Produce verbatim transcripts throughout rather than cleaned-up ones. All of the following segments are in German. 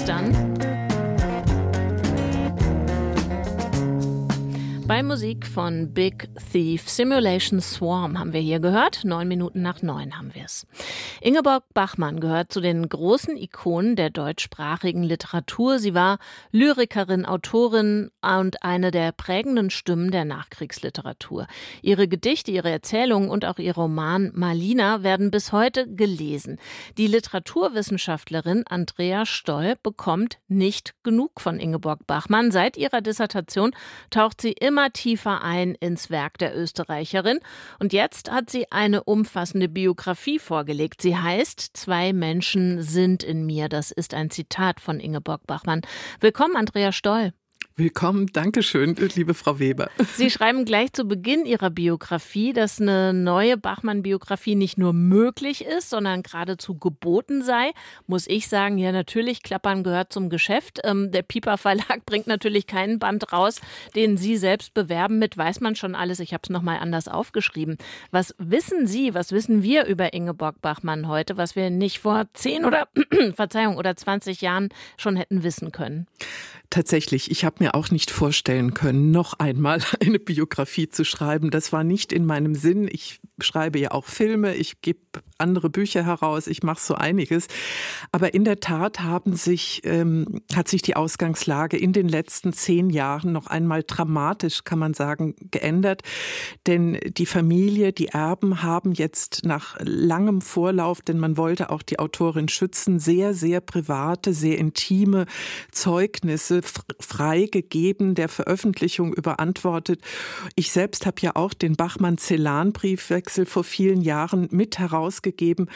dann. Bei Musik von Big Thief, Simulation Swarm haben wir hier gehört. Neun Minuten nach neun haben wir es. Ingeborg Bachmann gehört zu den großen Ikonen der deutschsprachigen Literatur. Sie war Lyrikerin, Autorin und eine der prägenden Stimmen der Nachkriegsliteratur. Ihre Gedichte, ihre Erzählungen und auch ihr Roman Malina werden bis heute gelesen. Die Literaturwissenschaftlerin Andrea Stoll bekommt nicht genug von Ingeborg Bachmann. Seit ihrer Dissertation taucht sie immer tiefer ein ins Werk der Österreicherin. Und jetzt hat sie eine umfassende Biografie vorgelegt. Sie heißt "Zwei Menschen sind in mir". Das ist ein Zitat von Ingeborg Bachmann. Willkommen, Andrea Stoll. Willkommen, danke schön, liebe Frau Weber. Sie schreiben gleich zu Beginn Ihrer Biografie, dass eine neue Bachmann-Biografie nicht nur möglich ist, sondern geradezu geboten sei. Muss ich sagen, ja natürlich, Klappern gehört zum Geschäft. Ähm, der Piper Verlag bringt natürlich keinen Band raus, den Sie selbst bewerben mit, weiß man schon alles. Ich habe es nochmal anders aufgeschrieben. Was wissen Sie, was wissen wir über Ingeborg Bachmann heute, was wir nicht vor zehn oder, Verzeihung, oder zwanzig Jahren schon hätten wissen können? Tatsächlich, ich habe mir auch nicht vorstellen können, noch einmal eine Biografie zu schreiben. Das war nicht in meinem Sinn. Ich schreibe ja auch Filme, ich gebe andere Bücher heraus, ich mache so einiges. Aber in der Tat haben sich, ähm, hat sich die Ausgangslage in den letzten zehn Jahren noch einmal dramatisch, kann man sagen, geändert. Denn die Familie, die Erben haben jetzt nach langem Vorlauf, denn man wollte auch die Autorin schützen, sehr, sehr private, sehr intime Zeugnisse freigegeben, der Veröffentlichung überantwortet. Ich selbst habe ja auch den Bachmann-Celan-Briefwechsel vor vielen Jahren mit herausgegeben.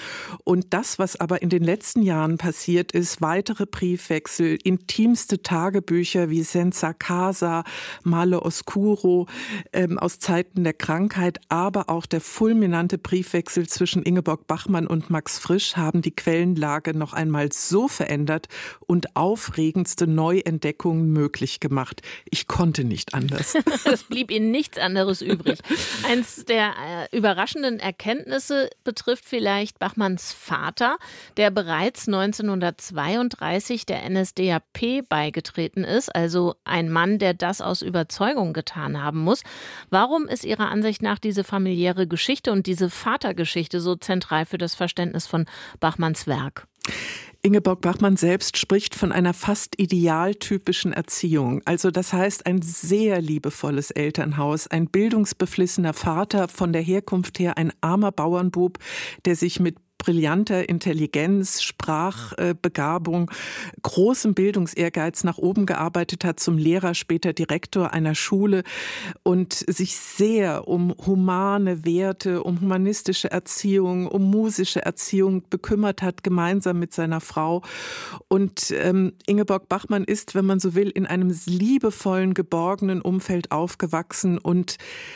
Und das, was aber in den letzten Jahren passiert ist, weitere Briefwechsel, intimste Tagebücher wie Senza Casa, Male Oscuro ähm, aus Zeiten der Krankheit, aber auch der fulminante Briefwechsel zwischen Ingeborg Bachmann und Max Frisch haben die Quellenlage noch einmal so verändert und aufregendste Neuentdeckungen möglich gemacht. Ich konnte nicht anders. Es blieb Ihnen nichts anderes übrig. Eins der äh, überraschenden Erkenntnisse betrifft vielleicht Bachmanns Vater, der bereits neunzehnhundertzweiunddreißig der N S D A P beigetreten ist, also ein Mann, der das aus Überzeugung getan haben muss. Warum ist Ihrer Ansicht nach diese familiäre Geschichte und diese Vatergeschichte so zentral für das Verständnis von Bachmanns Werk? Ingeborg Bachmann selbst spricht von einer fast idealtypischen Erziehung. Also das heißt, ein sehr liebevolles Elternhaus, ein bildungsbeflissener Vater, von der Herkunft her ein armer Bauernbub, der sich mit brillanter Intelligenz, Sprachbegabung, großem Bildungsehrgeiz nach oben gearbeitet hat, zum Lehrer, später Direktor einer Schule und sich sehr um humane Werte, um humanistische Erziehung, um musische Erziehung bekümmert hat, gemeinsam mit seiner Frau. Und ähm, Ingeborg Bachmann ist, wenn man so will, in einem liebevollen, geborgenen Umfeld aufgewachsen und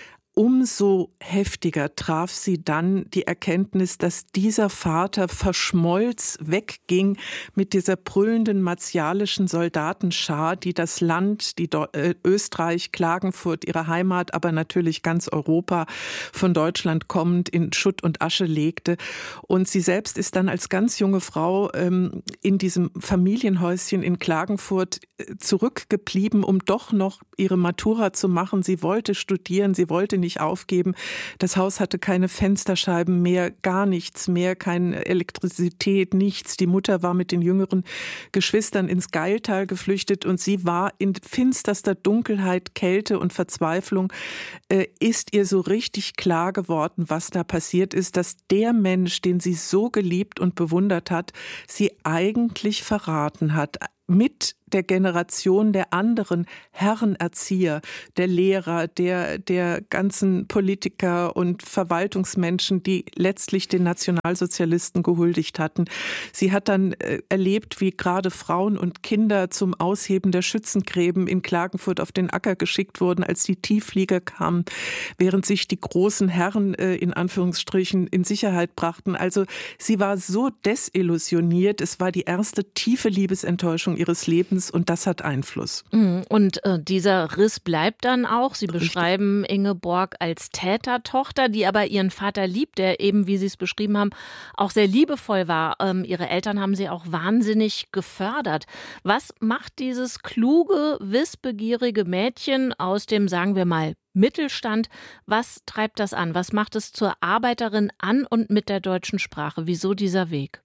umso heftiger traf sie dann die Erkenntnis, dass dieser Vater verschmolz, wegging mit dieser brüllenden martialischen Soldatenschar, die das Land, die Do- äh, Österreich, Klagenfurt, ihre Heimat, aber natürlich ganz Europa von Deutschland kommend in Schutt und Asche legte. Und sie selbst ist dann als ganz junge Frau ähm, in diesem Familienhäuschen in Klagenfurt äh, zurückgeblieben, um doch noch ihre Matura zu machen. Sie wollte studieren, sie wollte nicht aufgeben. Das Haus hatte keine Fensterscheiben mehr, gar nichts mehr, keine Elektrizität, nichts. Die Mutter war mit den jüngeren Geschwistern ins Geiltal geflüchtet und sie war in finsterster Dunkelheit, Kälte und Verzweiflung, äh, ist ihr so richtig klar geworden, was da passiert ist, dass der Mensch, den sie so geliebt und bewundert hat, sie eigentlich verraten hat. Mit der Generation der anderen Herrenerzieher, der Lehrer, der, der ganzen Politiker und Verwaltungsmenschen, die letztlich den Nationalsozialisten gehuldigt hatten. Sie hat dann äh, erlebt, wie gerade Frauen und Kinder zum Ausheben der Schützengräben in Klagenfurt auf den Acker geschickt wurden, als die Tiefflieger kamen, während sich die großen Herren äh, in Anführungsstrichen in Sicherheit brachten. Also sie war so desillusioniert, es war die erste tiefe Liebesenttäuschung ihres Lebens, Lebens und das hat Einfluss. Und äh, dieser Riss bleibt dann auch. Sie beschreiben Richtig. Ingeborg als Tätertochter, die aber ihren Vater liebt, der eben, wie Sie es beschrieben haben, auch sehr liebevoll war. Ähm, ihre Eltern haben sie auch wahnsinnig gefördert. Was macht dieses kluge, wissbegierige Mädchen aus dem, sagen wir mal, Mittelstand? Was treibt das an? Was macht es zur Arbeiterin an und mit der deutschen Sprache? Wieso dieser Weg?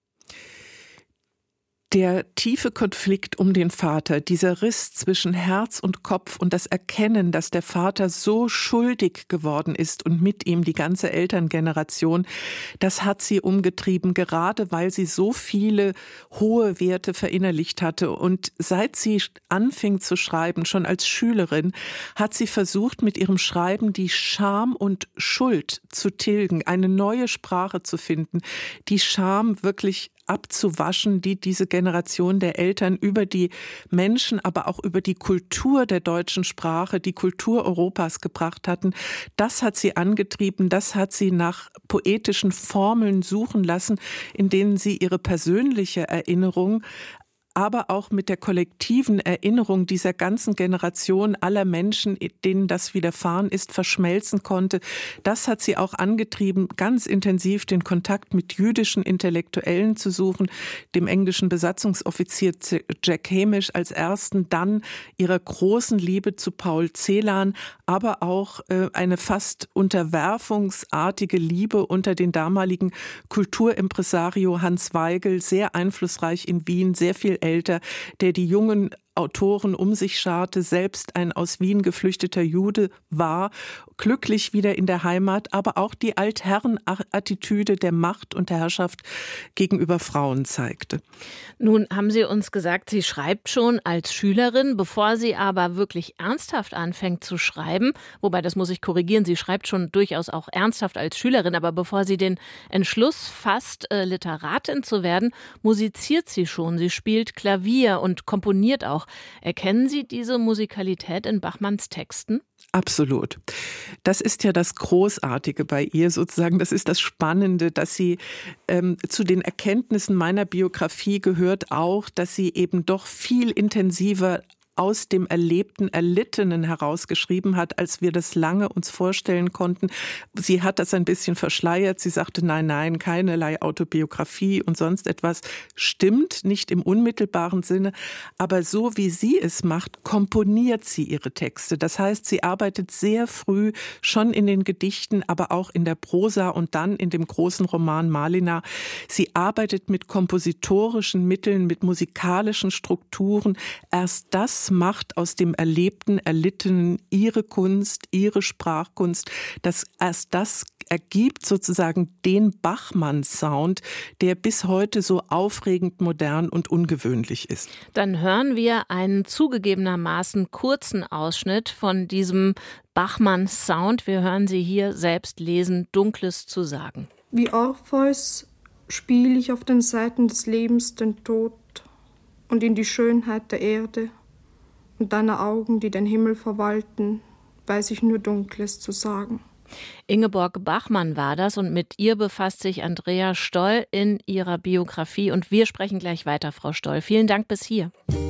Der tiefe Konflikt um den Vater, dieser Riss zwischen Herz und Kopf und das Erkennen, dass der Vater so schuldig geworden ist und mit ihm die ganze Elterngeneration, das hat sie umgetrieben, gerade weil sie so viele hohe Werte verinnerlicht hatte. Und seit sie anfing zu schreiben, schon als Schülerin, hat sie versucht, mit ihrem Schreiben die Scham und Schuld zu tilgen, eine neue Sprache zu finden, die Scham wirklich abzuwaschen, die diese Generation der Eltern über die Menschen, aber auch über die Kultur der deutschen Sprache, die Kultur Europas gebracht hatten. Das hat sie angetrieben, das hat sie nach poetischen Formeln suchen lassen, in denen sie ihre persönliche Erinnerung, aber auch mit der kollektiven Erinnerung dieser ganzen Generation aller Menschen, denen das widerfahren ist, verschmelzen konnte. Das hat sie auch angetrieben, ganz intensiv den Kontakt mit jüdischen Intellektuellen zu suchen, dem englischen Besatzungsoffizier Jack Hamish als ersten, dann ihrer großen Liebe zu Paul Celan, aber auch äh, eine fast unterwerfungsartige Liebe unter den damaligen Kulturimpresario Hans Weigel, sehr einflussreich in Wien, sehr viel älter, der die jungen Autoren um sich scharte, selbst ein aus Wien geflüchteter Jude war, glücklich wieder in der Heimat, aber auch die Altherrenattitüde der Macht und der Herrschaft gegenüber Frauen zeigte. Nun haben Sie uns gesagt, sie schreibt schon als Schülerin, bevor sie aber wirklich ernsthaft anfängt zu schreiben, wobei das muss ich korrigieren, sie schreibt schon durchaus auch ernsthaft als Schülerin, aber bevor sie den Entschluss fasst, äh, Literatin zu werden, musiziert sie schon, sie spielt Klavier und komponiert auch. Erkennen Sie diese Musikalität in Bachmanns Texten? Absolut. Das ist ja das Großartige bei ihr sozusagen. Das ist das Spannende, dass sie ähm, zu den Erkenntnissen meiner Biografie gehört auch, dass sie eben doch viel intensiver aus dem Erlebten, Erlittenen herausgeschrieben hat, als wir das lange uns vorstellen konnten. Sie hat das ein bisschen verschleiert. Sie sagte, nein, nein, keinerlei Autobiografie und sonst etwas. Stimmt, nicht im unmittelbaren Sinne. Aber so wie sie es macht, komponiert sie ihre Texte. Das heißt, sie arbeitet sehr früh schon in den Gedichten, aber auch in der Prosa und dann in dem großen Roman Malina. Sie arbeitet mit kompositorischen Mitteln, mit musikalischen Strukturen. Erst das macht aus dem Erlebten, Erlittenen ihre Kunst, ihre Sprachkunst. Das, erst das ergibt sozusagen den Bachmann-Sound, der bis heute so aufregend, modern und ungewöhnlich ist. Dann hören wir einen zugegebenermaßen kurzen Ausschnitt von diesem Bachmann-Sound. Wir hören Sie hier selbst lesen, Dunkles zu sagen. Wie Orpheus spiele ich auf den Seiten des Lebens den Tod und in die Schönheit der Erde. Und deine Augen, die den Himmel verwalten, weiß ich nur Dunkles zu sagen. Ingeborg Bachmann war das und mit ihr befasst sich Andrea Stoll in ihrer Biografie. Und wir sprechen gleich weiter, Frau Stoll. Vielen Dank bis hier.